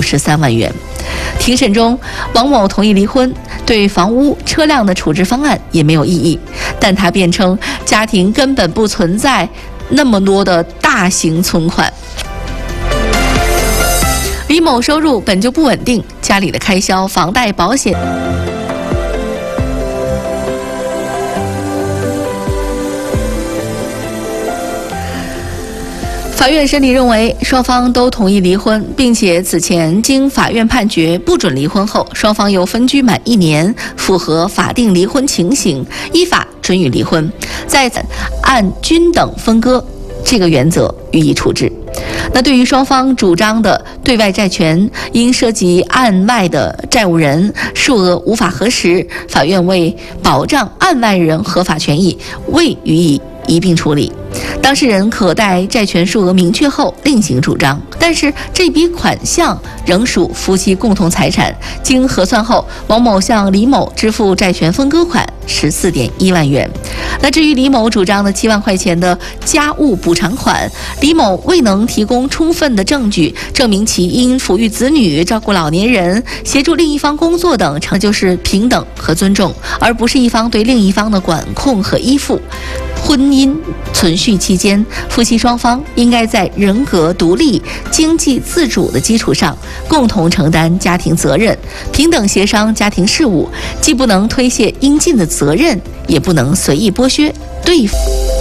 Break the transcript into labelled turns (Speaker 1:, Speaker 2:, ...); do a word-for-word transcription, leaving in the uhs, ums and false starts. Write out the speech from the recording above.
Speaker 1: 十三万元。庭审中，王某同意离婚，对房屋、车辆的处置方案也没有异议，但他辩称家庭根本不存在那么多的大型存款。李某收入本就不稳定，家里的开销、房贷、保险。法院审理认为，双方都同意离婚，并且此前经法院判决不准离婚后，双方又分居满一年，符合法定离婚情形，依法准予离婚，再按均等分割这个原则予以处置。那对于双方主张的对外债权因涉及案外的债务人，数额无法核实，法院为保障案外人合法权益，未予以一并处理。当事人可待债权数额明确后另行主张，但是这笔款项仍属夫妻共同财产。经核算后，王某向李某支付债权分割款十四点一万元。那至于李某主张的七万块钱的家务补偿款，李某未能提供充分的证据证明其因抚育子女、照顾老年人、协助另一方工作等，这就是平等和尊重，而不是一方对另一方的管控和依附。婚姻存续期间，夫妻双方应该在人格独立、经济自主的基础上，共同承担家庭责任，平等协商家庭事务，既不能推卸应尽的责任，也不能随意剥削对方。